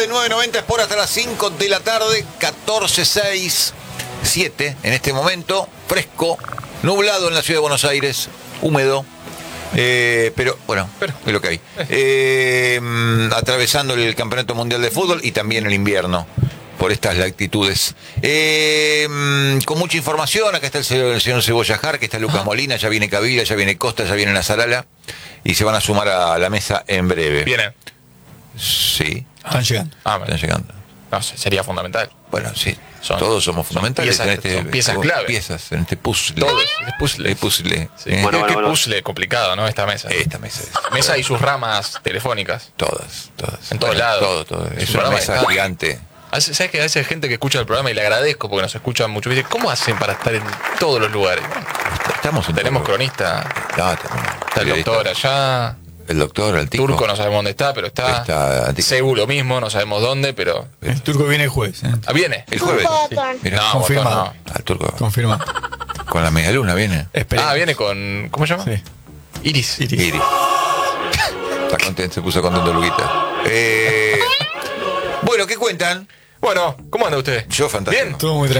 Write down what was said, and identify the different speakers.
Speaker 1: de 9.90 es por hasta las 5 de la tarde, 14:06:07 en este momento, fresco, nublado en la ciudad de Buenos Aires, húmedo, pero bueno, es lo que hay. Atravesando el Campeonato Mundial de Fútbol y también el invierno por estas latitudes. Con mucha información, acá está el señor Cebolla Jar, que está Lucas Molina, ya viene Cavila, ya viene Costa, ya viene Nazarala y se van a sumar a la mesa en breve.
Speaker 2: ¿Vienen?
Speaker 1: Sí.
Speaker 3: Están llegando.
Speaker 1: Están llegando.
Speaker 2: No sé, sería fundamental.
Speaker 1: Bueno, sí. Todos somos fundamentales
Speaker 2: piezas,
Speaker 1: en este.
Speaker 2: son piezas clave.
Speaker 1: Piezas en este puzzle.
Speaker 2: Todos, es puzzle.
Speaker 1: El puzzle.
Speaker 2: Sí. Qué puzzle complicado, ¿no? Esta mesa.
Speaker 1: Esta mesa.
Speaker 2: Mesa y sus ramas telefónicas.
Speaker 1: Todas.
Speaker 2: En todos lados.
Speaker 1: Todo. Es una mesa gigante.
Speaker 2: ¿Sabes que a veces hay gente que escucha el programa y le agradezco porque nos escuchan mucho? Me dice, ¿cómo hacen para estar en todos los lugares? Tenemos cronista. Está el doctor allá.
Speaker 1: El doctor, el Tico.
Speaker 2: Turco no sabemos dónde está, pero está. Seúl lo mismo, no sabemos dónde, pero.
Speaker 3: El Turco viene el jueves.
Speaker 2: ¿Viene?
Speaker 1: El jueves.
Speaker 3: Sí.
Speaker 1: Mirá,
Speaker 2: no,
Speaker 3: confirmado.
Speaker 1: No. El Turco.
Speaker 3: Confirmado.
Speaker 1: Con la medialuna viene.
Speaker 2: Viene con. ¿Cómo se llama?
Speaker 3: Sí.
Speaker 2: Iris.
Speaker 1: Está contento, se puso contento Luquita. Bueno, ¿qué cuentan?
Speaker 2: Bueno, ¿cómo anda usted?
Speaker 1: Yo fantástico.
Speaker 2: Bien.
Speaker 3: Todo muy